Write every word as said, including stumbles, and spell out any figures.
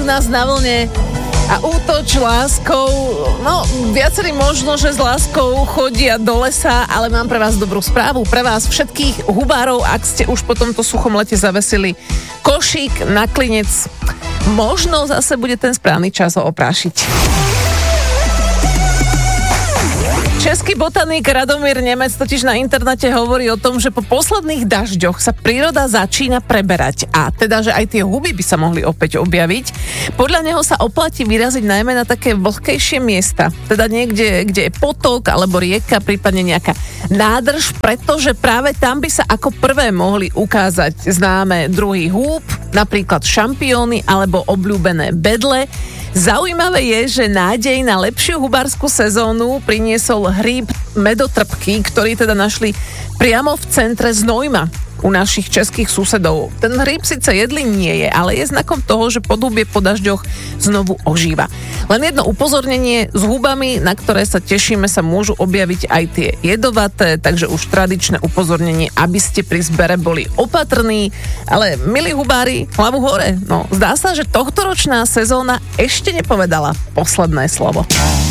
nás na vlne a útoč láskou. No, viacerí možno, že s láskou chodia do lesa, ale mám pre vás dobrú správu. Pre vás všetkých hubárov, ak ste už po tomto suchom lete zavesili košík na klinec, možno zase bude ten správny čas ho oprášiť. Český botanik Radomír Nemec totiž na internete hovorí o tom, že po posledných dažďoch sa príroda začína preberať a teda, že aj tie huby by sa mohli opäť objaviť. Podľa neho sa oplatí vyraziť najmä na také vlhkejšie miesta, teda niekde, kde je potok alebo rieka, prípadne nejaká nádrž, pretože práve tam by sa ako prvé mohli ukázať známe druhy húb, napríklad šampióny alebo obľúbené bedle. Zaujímavé je, že nádej na lepšiu hubárskú sezónu priniesol hríb medotrpký, ktorý teda našli priamo v centre Znojma u našich českých susedov. Ten hríb síce jedlý nie je, ale je znakom toho, že podhubie po dažďoch znovu ožíva. Len jedno upozornenie, s hubami, na ktoré sa tešíme, sa môžu objaviť aj tie jedovaté, takže už tradičné upozornenie, aby ste pri zbere boli opatrní. Ale milí hubári, hlavu hore, no zdá sa, že tohtoročná sezóna ešte nepovedala posledné slovo.